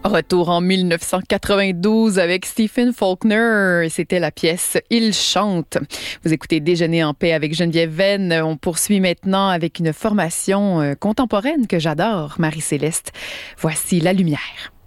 Retour en 1992 avec Stephen Faulkner. C'était la pièce « Il chante ». Vous écoutez Déjeuner en paix avec Geneviève Venn. On poursuit maintenant avec une formation contemporaine que j'adore, Marie-Céleste. Voici La Lumière.